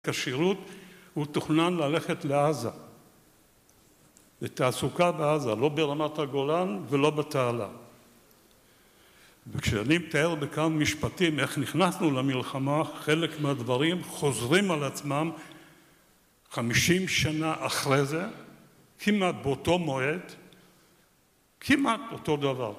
כשירות הוא תוכנן ללכת לעזה, לתעסוקה בעזה, לא ברמת הגולן ולא בתעלה. וכשאני מתאר בכמה משפטים איך נכנסנו למלחמה, חלק מהדברים חוזרים על עצמם 50 שנה אחרי זה, כמעט באותו מועד, כמעט אותו דבר.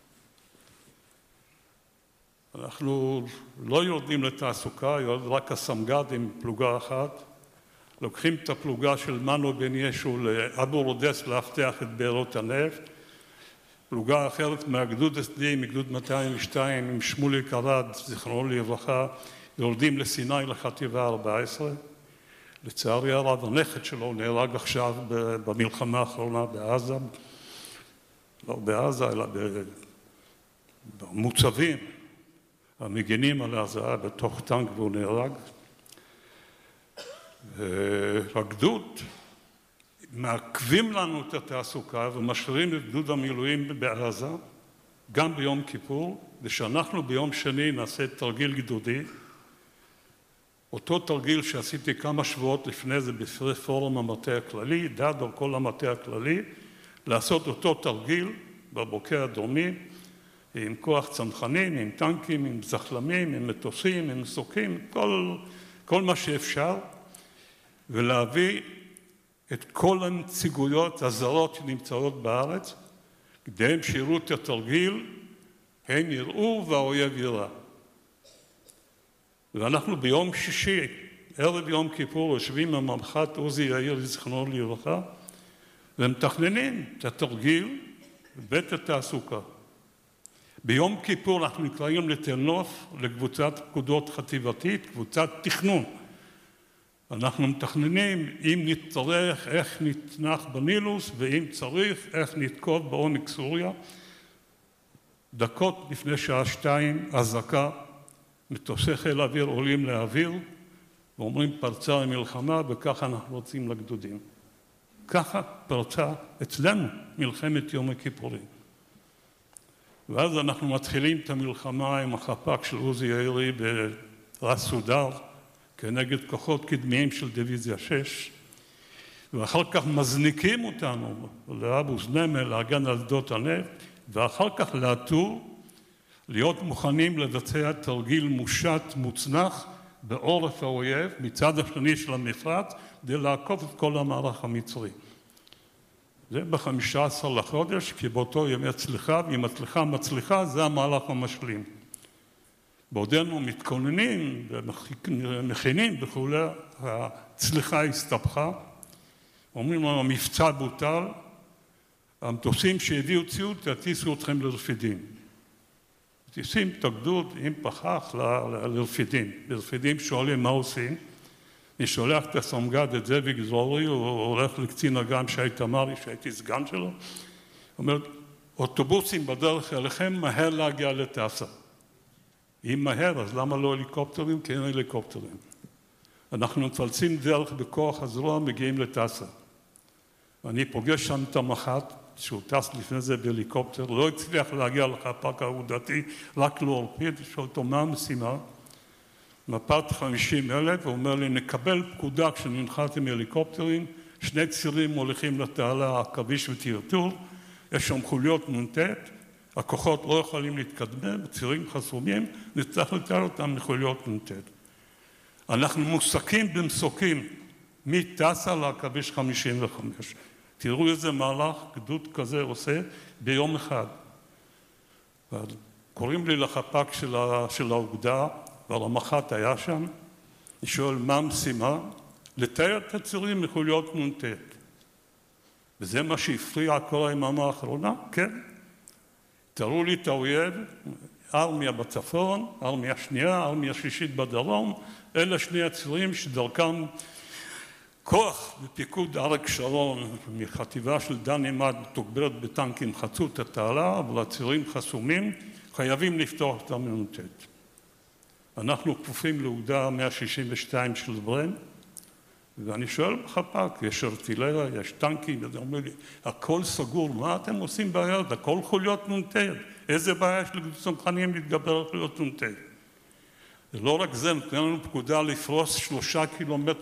אנחנו לא יורדים לתעסוקה, יורד רק הסמג"ד עם פלוגה אחת, לוקחים את הפלוגה של מנו בן ישו לאבו רודס להפתח את בארות הנפט, פלוגה אחרת מהגדוד הסדי, מגדוד 202 עם שמוליק ארד, זיכרונו לברכה, יורדים לסיני לחטיבה 14. לצערי הרב הנכד שלו נהרג עכשיו במלחמה האחרונה בעזה, לא בעזה אלא במוצבים המגינים על עזה בתוך טנק והוא נהרג. והגדוד מעכבים לנו את התעסוקה ומשאירים את גדוד המילואים בעזה גם ביום כיפור, ושאנחנו ביום שני נעשה תרגיל גדודי, אותו תרגיל שעשיתי כמה שבועות לפני זה בפורום המטה הכללי, דד על כל המטה הכללי, לעשות אותו תרגיל בבוקע הדרומי עם כוח צנחנים, עם טנקים, עם זחלמים, עם מטוסים, עם מסוקים, כל מה שאפשר, ולהביא את כל הנציגויות הזרות שנמצאות בארץ, כדי הם שיראו את התרגיל, הם יראו והאויב יראה. ואנחנו ביום שישי, ערב יום כיפור, יושבים הממח"ט עוזי יאיר זיכרונו לברכה, ומתכננים את התרגיל ואת התעסוקה. ביום כיפור אנחנו נקראים לתל נוף, לקבוצת פקודות חטיבתית, קבוצת תכנון. אנחנו מתכננים אם נצטרך איך נתנח בנילוס, ואם צריך איך נתקוף בעומק סוריה. דקות לפני שעה 2, אזעקה, מטוסי חיל האוויר עולים לאוויר, ואומרים פרצה המלחמה, וככה אנחנו רוצים לגדודים. ככה פרצה אצלנו מלחמת יום הכיפורים. ואז אנחנו מתחילים את המלחמה עם החפ"ק של עוזי יאירי ברס סודר, כנגד כוחות קדמיים של דיוויזיה 6, ואחר כך מזניקים אותנו לאבו זנמל, להגן על שדות הנפט, ואחר כך לאתור, להיות מוכנים לבצע תרגיל מושט מוצנח בעורף האויב, מצד השני של המפרץ, כדי לעקוף את כל המערך המצרי. זה ב-15 לחודש, כי באותו ימי הצליחה, ואם הצליחה מצליחה, זה המהלך המשלים. בעודנו מתכוננים ומכינים וכולי, הצליחה הסתבכה, אומרים לנו, המבצע בוטל, המטוסים שהביאו ציוד, תטיסו אתכם לרפידים. תטיסים את הגדוד עם פחח לרפידים. לרפידים שואלים מה עושים. אני שולח את הסמג"ד, את זאביק זורי, הוא הולך לקצין אג"ם שי תמרי, שהייתי סגן שלו, הוא אומר, אוטובוסים בדרך אליכם, מהר להגיע לטאסה. אם מהר, אז למה לא הליקופטרים? כי אין הליקופטרים. אנחנו מפלצים דרך בכוח הזרוע, מגיעים לטאסה. אני פוגש שם את המח"ט, שהוא טס לפני זה בהליקופטר, לא הצליח להגיע לחפ"ק האוגדתי, רק לא עורפית, יש אותו מה המשימה, מפת 50,000, הוא אומר לי, נקבל פקודה כשננחת עם הליקופטרים, 2 צירים מוליכים לתעלה, עכביש וטרטור, יש שם חוליות נ"ט, הכוחות לא יכולים להתקדם, צירים חסומים, נצטרך לתאר אותם לחוליות נ"ט. אנחנו מוסקים במסוקים, מטסה לעכביש 55. תראו איזה מהלך גדוד כזה עושה ביום אחד. קוראים לי לחפ"ק של האוגדה, והרמח"ט היה שם, אני שואל מה המשימה? לתאר את הצירים לחוליות נ"ט. וזה מה שהפריע כל היממה האחרונה? כן. תראו לי את האויב, ארמיה בצפון, ארמיה שנייה, ארמיה שלישית בדרום, אלה 2 הצירים שדרכם כוח בפיקוד אריק שרון מחטיבה של דני מד תוגברת בטנקים חצו את התעלה, אבל הצירים חסומים, חייבים לפתוח את נ"ט. אנחנו כפופים לאוגדה 162 של ברן, ואני שואל בחפ"ק, יש ארטילריה, יש טנקים, וזה אומר לי, הכל סגור, מה אתם עושים ביד? הכל חוליות נ"ט. איזה בעיה יש לצנחנים להתגבר על חוליות נ"ט? ולא רק זה, נותן לנו פקודה לפרוס 3 קילומטר